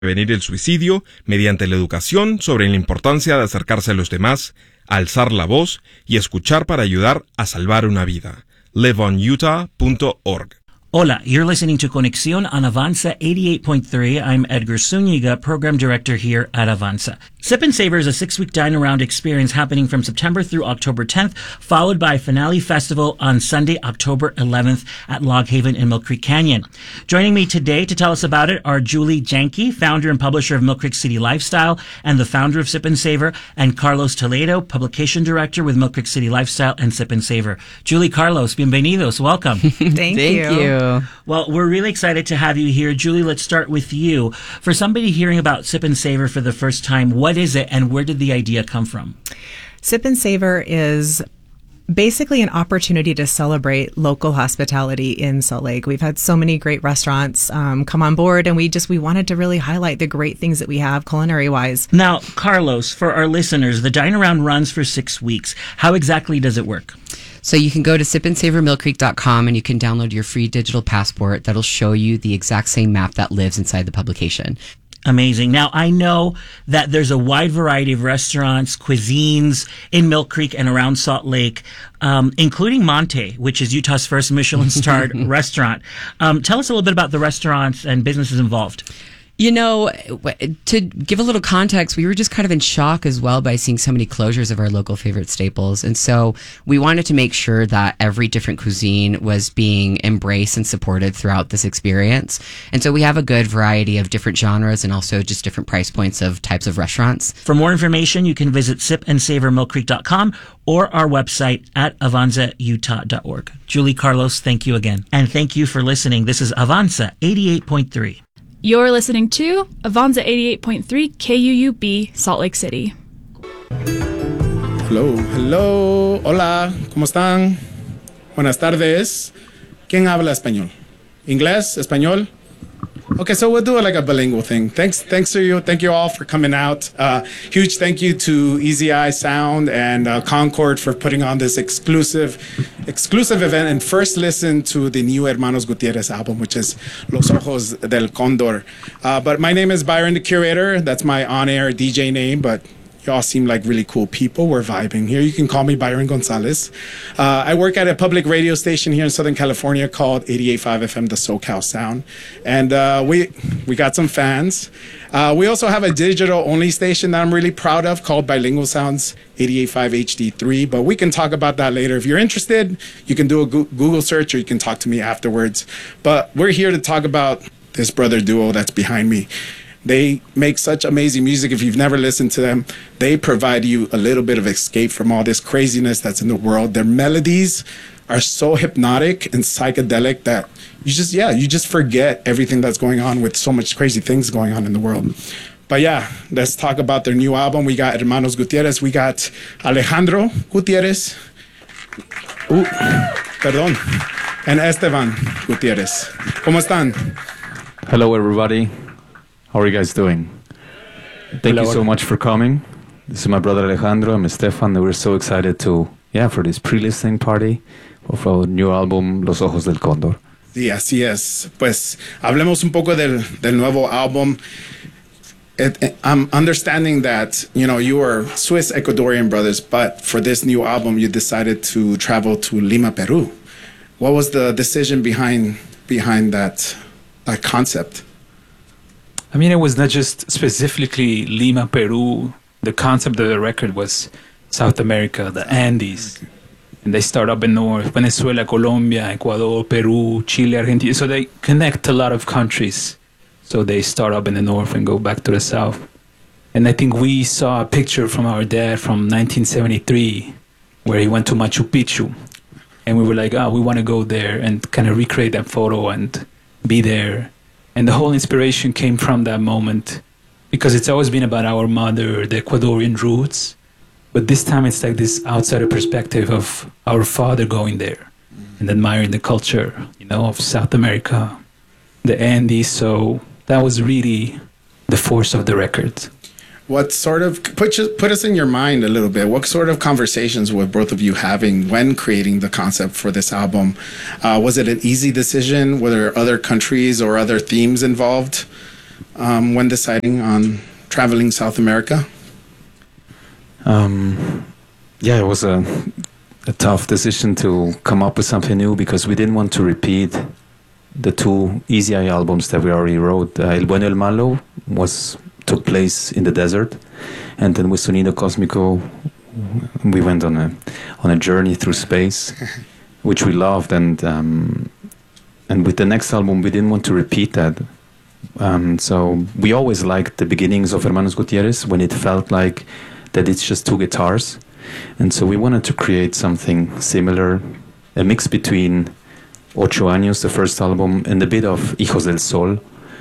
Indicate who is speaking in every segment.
Speaker 1: prevenir el suicidio mediante la educación sobre la importancia de acercarse a los demás, alzar la voz y escuchar para ayudar a salvar una vida. liveonutah.org.
Speaker 2: Hola, you're listening to Conexión on Avanza 88.3. I'm Edgar Zúñiga, Program Director here at Avanza. Sip and Savor is a 6-week dine-around experience happening from September through October 10th, followed by a finale festival on Sunday, October 11th at Log Haven in Mill Creek Canyon. Joining me today to tell us about it are Julie Janke, founder and publisher of Mill Creek City Lifestyle and the founder of Sip and Savor, and Carlos Toledo, publication director with Mill Creek City Lifestyle and Sip and Savor. Julie, Carlos, bienvenidos. Welcome.
Speaker 3: Thank you.
Speaker 2: Well, we're really excited to have you here. Julie, let's start with you. For somebody hearing about Sip and Savor for the first time, what is it and where did the idea come from?
Speaker 3: Sip and Savor is basically an opportunity to celebrate local hospitality in Salt Lake. We've had so many great restaurants come on board, and we wanted to really highlight the great things that we have culinary-wise.
Speaker 2: Now, Carlos, for our listeners, the Dine Around runs for 6 weeks. How exactly does it work?
Speaker 4: So you can go to sipandsavormillcreek.com and you can download your free digital passport that'll show you the exact same map that lives inside the publication.
Speaker 2: Amazing. Now, I know that there's a wide variety of restaurants, cuisines in Mill Creek and around Salt Lake, including Monte, which is Utah's first Michelin-starred restaurant. Tell us a little bit about the restaurants and businesses involved.
Speaker 4: You know, to give a little context, we were just kind of in shock as well by seeing so many closures of our local favorite staples. And so we wanted to make sure that every different cuisine was being embraced and supported throughout this experience. And so we have a good variety of different genres and also just different price points of types of restaurants.
Speaker 2: For more information, you can visit sipandsavormillcreek.com or our website at avanzautah.org. Julie, Carlos, thank you again. And thank you for listening. This is Avanza 88.3.
Speaker 5: You're listening to Avanza 88.3 KUUB, Salt Lake City.
Speaker 6: Hello. Hola. ¿Cómo están? Buenas tardes. ¿Quién habla español? ¿Inglés? ¿Español? Okay, so we'll do it like a bilingual thing. Thanks to you. Thank you all for coming out. Huge thank you to Easy Eye Sound and Concord for putting on this exclusive event and first listen to the new Hermanos Gutierrez album, which is Los Ojos del Cóndor. But my name is Byron the Curator. That's my on-air DJ name, but you all seem like really cool people. We're vibing here. You can call me Byron Gonzalez. I work at a public radio station here in Southern California called 88.5 FM, the SoCal Sound. And we got some fans. We also have a digital-only station that I'm really proud of called Bilingual Sounds 88.5 HD3. But we can talk about that later. If you're interested, you can do a Google search or you can talk to me afterwards. But we're here to talk about this brother duo that's behind me. They make such amazing music. If you've never listened to them, they provide you a little bit of escape from all this craziness that's in the world. Their melodies are so hypnotic and psychedelic that you just forget everything that's going on with so much crazy things going on in the world. But yeah, let's talk about their new album. We got Hermanos Gutierrez. We got Alejandro Gutierrez. And Esteban Gutierrez. ¿Cómo están?
Speaker 7: Hello, everybody. How are you guys doing? Thank you so much for coming. This is my brother Alejandro. I'm Estefan. We're so excited for this pre-listening party of our new album, Los Ojos del Cóndor.
Speaker 6: Sí, así es. Pues hablemos un poco del nuevo álbum. I'm understanding that, you are Swiss Ecuadorian brothers, but for this new album, you decided to travel to Lima, Peru. What was the decision behind that concept?
Speaker 8: I mean, it was not just specifically Lima, Peru. The concept of the record was South America, the Andes. And they start up in north, Venezuela, Colombia, Ecuador, Peru, Chile, Argentina. So they connect a lot of countries. So they start up in the north and go back to the south. And I think we saw a picture from our dad from 1973 where he went to Machu Picchu. And we were like, we want to go there and kind of recreate that photo and be there. And the whole inspiration came from that moment because it's always been about our mother, the Ecuadorian roots. But this time it's like this outsider perspective of our father going there and admiring the culture, of South America, the Andes. So that was really the force of the record.
Speaker 6: What sort of, put us in your mind a little bit, what sort of conversations were both of you having when creating the concept for this album? Was it an easy decision? Were there other countries or other themes involved? when deciding on traveling South America?
Speaker 7: Yeah, it was a tough decision to come up with something new because we didn't want to repeat the two Easy Eye albums that we already wrote. El Bueno y El Malo took place in the desert, and then with Sonido Cósmico we went on a journey through space, which we loved, and with the next album we didn't want to repeat that. So we always liked the beginnings of Hermanos Gutierrez when it felt like that it's just two guitars, and so we wanted to create something similar, a mix between Ocho Años, the first album, and a bit of Hijos del Sol.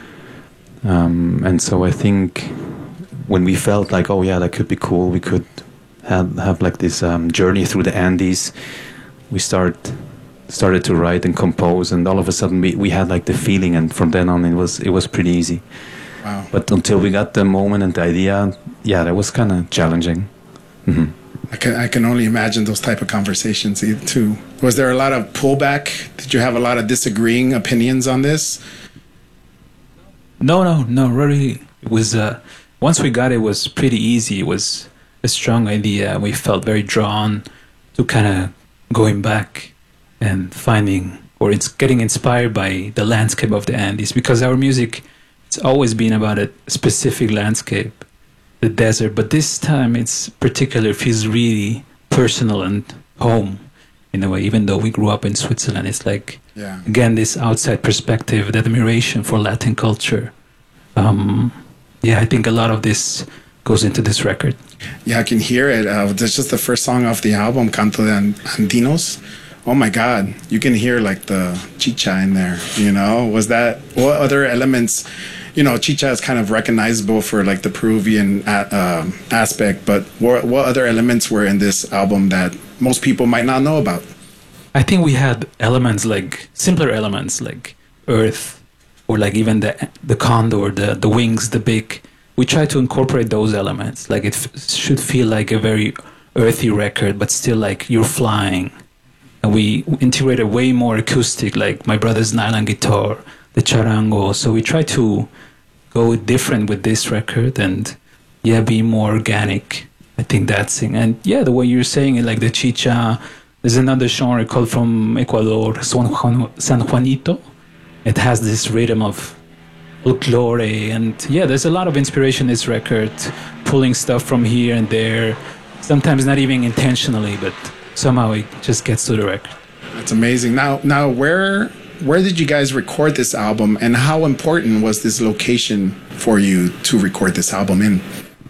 Speaker 7: And so I think when we felt like, oh yeah, that could be cool, we could have like this journey through the Andes, we started to write and compose, and all of a sudden we had like the feeling, and from then on it was pretty easy.
Speaker 6: Wow.
Speaker 7: But until we got the moment and the idea, yeah, that was kind of challenging. Mm-hmm.
Speaker 6: I can only imagine those type of conversations too. Was there a lot of pullback? Did you have a lot of disagreeing opinions on this?
Speaker 8: No, really. It was, once we got it, was pretty easy. It was a strong idea. We felt very drawn to kind of going back and finding, or it's getting inspired by the landscape of the Andes, because our music, it's always been about a specific landscape, the desert, but this time it's particular, feels really personal and home in a way, even though we grew up in Switzerland. It's like, again, this outside perspective, the admiration for Latin culture. I think a lot of this goes into this record.
Speaker 6: Yeah, I can hear it. That's just the first song off the album, Canto de Andinos. Oh my God, you can hear like the chicha in there, you know? What other elements, you know, chicha is kind of recognizable for like the Peruvian aspect, but what other elements were in this album that most people might not know about?
Speaker 8: I think we had elements like, simpler elements like earth, or like even the condor, the wings, the beak. We try to incorporate those elements. Like it should feel like a very earthy record, but still like you're flying. And we integrated way more acoustic, like my brother's nylon guitar, the charango. So we try to go different with this record and, be more organic. I think that's it. And the way you're saying it, like the chicha, there's another genre called from Ecuador, San Juanito. It has this rhythm of folklore, and there's a lot of inspiration in this record, pulling stuff from here and there, sometimes not even intentionally, but somehow it just gets to the record.
Speaker 6: That's amazing. Now, where did you guys record this album, and how important was this location for you to record this album in?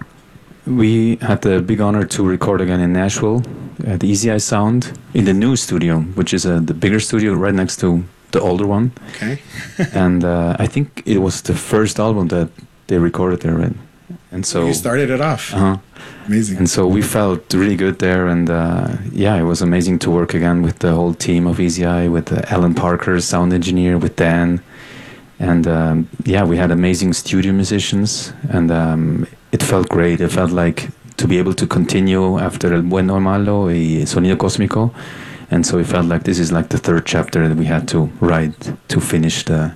Speaker 7: We had the big honor to record again in Nashville at Easy Eye Sound in the new studio, which is the bigger studio right next to the older one.
Speaker 6: Okay.
Speaker 7: And I think it was the first album that they recorded there, right? And so
Speaker 6: you started it off. Amazing.
Speaker 7: And so we felt really good there, and it was amazing to work again with the whole team of Easy Eye, with Alan Parker, sound engineer, with Dan, and we had amazing studio musicians, and it felt great. It felt like to be able to continue after El Bueno y Malo y Sonido Cósmico, and so it felt like this is like the third chapter that we had to write to finish the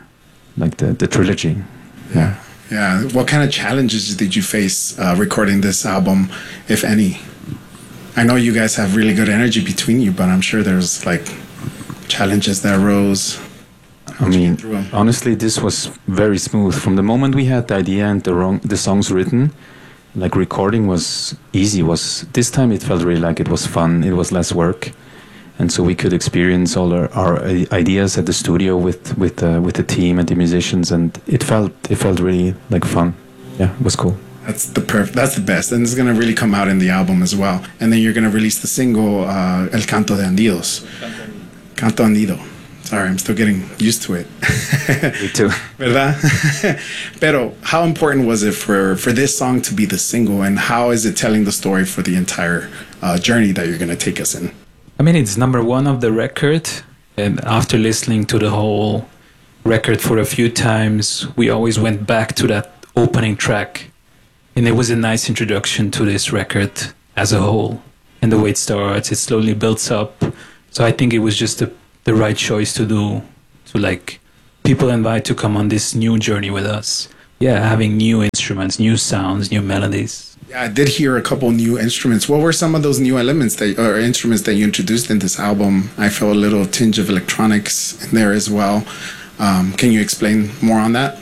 Speaker 7: trilogy.
Speaker 6: Yeah. Yeah. What kind of challenges did you face recording this album, if any? I know you guys have really good energy between you, but I'm sure there's like challenges that arose.
Speaker 7: I mean, honestly, this was very smooth. From the moment we had the idea and the songs written, like recording was easy. This time it felt really like it was fun. It was less work. And so we could experience all our ideas at the studio with the team and the musicians, and it felt really like fun. Yeah, it was cool.
Speaker 6: That's the best, and it's gonna really come out in the album as well. And then you're gonna release the single El Canto de Andinos. Canto Andido. Sorry, I'm still getting used to it.
Speaker 7: Me too.
Speaker 6: ¿Verdad? Pero how important was it for this song to be the single, and how is it telling the story for the entire journey that you're gonna take us in?
Speaker 8: I mean, it's number one of the record, and after listening to the whole record for a few times, we always went back to that opening track, and it was a nice introduction to this record as a whole. And the way it starts, it slowly builds up. So I think it was just the right choice to do, to like people invite to come on this new journey with us. having new instruments, new sounds, new melodies.
Speaker 6: Yeah, I did hear a couple new instruments. What were some of those new elements or instruments that you introduced in this album? I feel a little tinge of electronics in there as well. Can you explain more on that?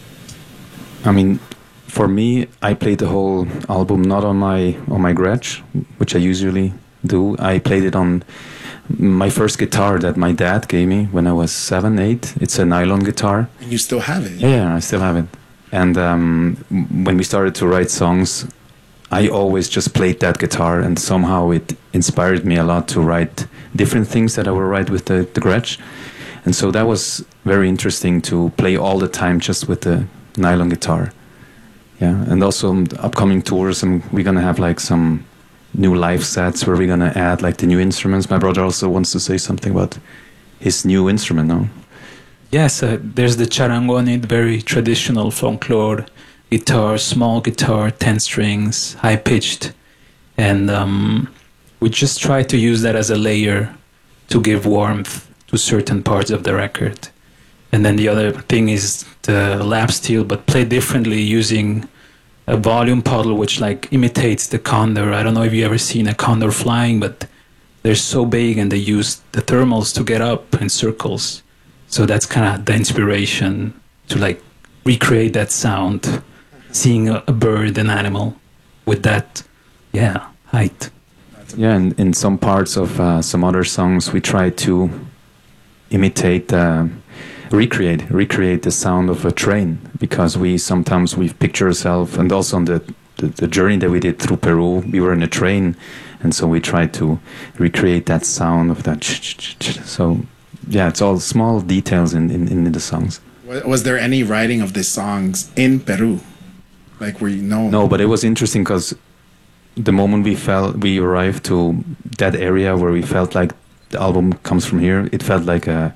Speaker 7: I mean, for me, I played the whole album not on my Gretsch, which I usually do. I played it on my first guitar that my dad gave me when I was 7, 8. It's a nylon guitar.
Speaker 6: And you still have it?
Speaker 7: Yeah, I still have it. And when we started to write songs, I always just played that guitar, and somehow it inspired me a lot to write different things that I would write with the Gretsch. And so that was very interesting to play all the time just with the nylon guitar. Yeah, and also upcoming tours, and we're gonna have like some new live sets where we're gonna add like the new instruments. My brother also wants to say something about his new instrument now.
Speaker 8: Yes, there's the charango on it, very traditional folklore guitar, small guitar, 10 strings, high pitched, and we just try to use that as a layer to give warmth to certain parts of the record. And then the other thing is the lap steel, but played differently using a volume puddle, which like imitates the condor. I don't know if you ever seen a condor flying, but they're so big and they use the thermals to get up in circles. So that's kind of the inspiration to like recreate that sound, seeing a bird, an animal with that, height.
Speaker 7: Yeah, and in some parts of some other songs, we try to imitate, recreate the sound of a train, because we picture ourselves, and also on the journey that we did through Peru, we were in a train, and so we tried to recreate that sound of that. So yeah, it's all small details in the songs.
Speaker 6: Was there any writing of these songs in Peru? Like where you know?
Speaker 7: No, but it was interesting because the moment we arrived to that area where we felt like the album comes from here, it felt like a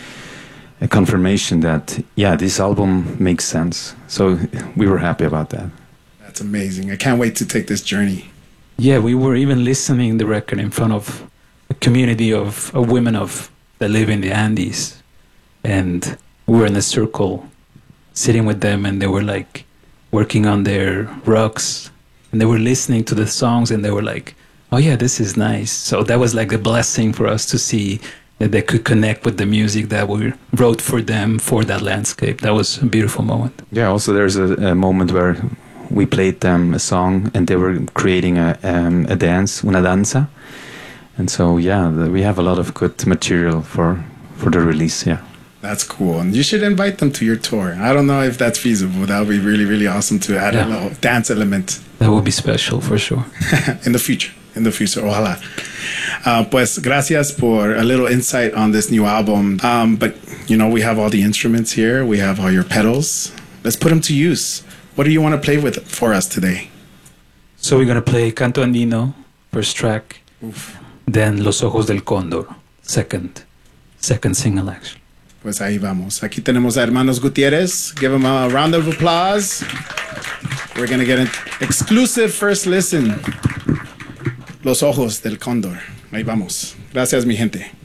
Speaker 7: confirmation that this album makes sense. So we were happy about that.
Speaker 6: That's amazing. I can't wait to take this journey.
Speaker 8: Yeah, we were even listening the record in front of a community of women that live in the Andes, and we were in a circle sitting with them, and they were like working on their rugs, and they were listening to the songs, and they were like, oh yeah, this is nice. So that was like a blessing for us to see that they could connect with the music that we wrote for them, for that landscape. That was a beautiful moment.
Speaker 7: Yeah, also there's a moment where we played them a song and they were creating a dance, una danza. And so, we have a lot of good material for the release,
Speaker 6: That's cool. And you should invite them to your tour. I don't know if that's feasible. That would be really, really awesome to add a little dance element.
Speaker 8: That would be special for sure.
Speaker 6: In the future, ojalá. Pues gracias por a little insight on this new album. But, we have all the instruments here. We have all your pedals. Let's put them to use. What do you want to play with for us today?
Speaker 8: So we're going to play Canto Andino, first track.
Speaker 6: Oof.
Speaker 8: Then Los Ojos del Cóndor, second single actually.
Speaker 6: Pues ahí vamos. Aquí tenemos a Hermanos Gutierrez. Give them a round of applause. We're going to get an exclusive first listen. Los Ojos del Cóndor. Ahí vamos. Gracias, mi gente.